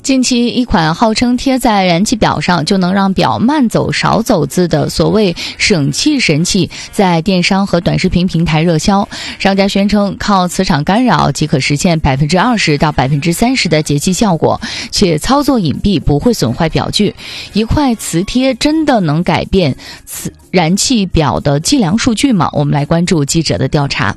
近期一款号称贴在燃气表上就能让表慢走少走字的所谓省气神器，在电商和短视频平台热销。商家宣称靠磁场干扰即可实现20%到30%的节气效果，且操作隐蔽，不会损坏表具。一块磁贴真的能改变燃气表的计量数据吗？我们来关注记者的调查。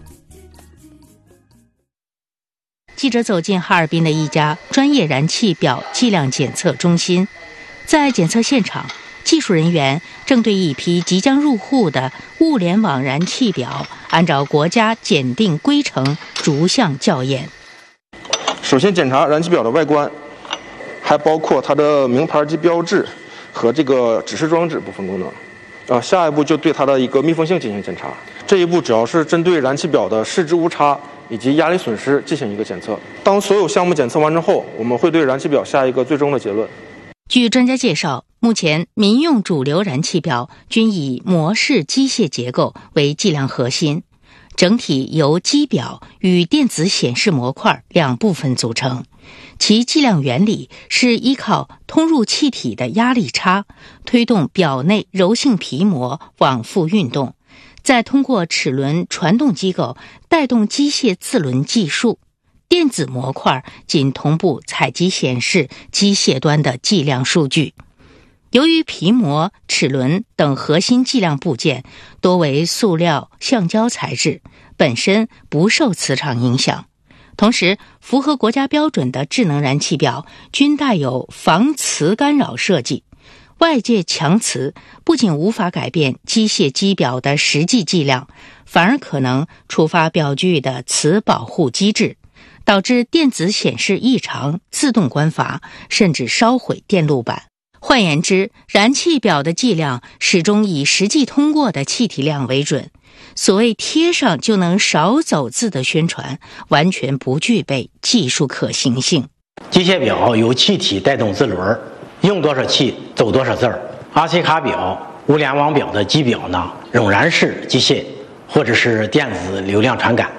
记者走进哈尔滨的一家专业燃气表计量检测中心，在检测现场，技术人员正对一批即将入户的物联网燃气表按照国家检定规程逐项校验。 首先检查燃气表的外观，还包括它的名牌及标志和这个指示装置部分功能。下一步就对它的一个密封性进行检查。这一步主要是针对燃气表的视值误差以及压力损失进行一个检测。当所有项目检测完之后，我们会对燃气表下一个最终的结论。 据专家介绍，目前民用主流燃气表均以模式机械结构为计量核心，整体由机表与电子显示模块两部分组成。其计量原理是依靠通入气体的压力差，推动表内柔性皮膜往复运动，再通过齿轮传动机构带动机械自轮计数，电子模块仅同步采集显示机械端的计量数据。由于皮膜、齿轮等核心计量部件多为塑料、橡胶材质，本身不受磁场影响。同时，符合国家标准的智能燃气表均带有防磁干扰设计，外界强磁不仅无法改变机械机表的实际计量，反而可能触发表具的磁保护机制，导致电子显示异常、自动关阀，甚至烧毁电路板。换言之，燃气表的计量始终以实际通过的气体量为准。所谓贴上就能少走字的宣传，完全不具备技术可行性。 机械表由气体带动字轮，用多少气走多少字儿。RC 卡表、物联网表的机表呢，仍然是机械或者是电子流量传感。